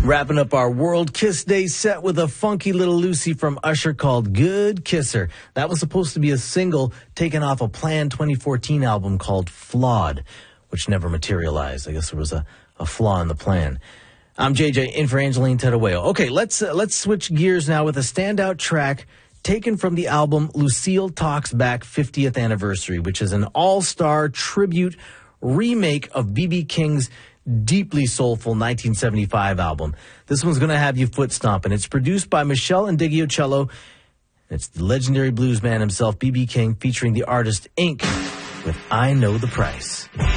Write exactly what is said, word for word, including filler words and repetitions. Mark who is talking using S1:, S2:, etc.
S1: Wrapping up our World Kiss Day set with a funky little Lucy from Usher called Good Kisser. That was supposed to be a single taken off a planned twenty fourteen album called Flawed, which never materialized. I guess there was a, a flaw in the plan. I'm J J, in for Angeline Tedawayo. Okay, let's uh, let's switch gears now with a standout track taken from the album Lucille Talks Back fiftieth Anniversary, which is an all-star tribute remake of B B King's deeply soulful nineteen seventy-five album. This one's going to have you foot stomping. It's produced by Michelle Indigiocello. It's the legendary blues man himself, B B King, featuring the artist Ink with I Know the Price.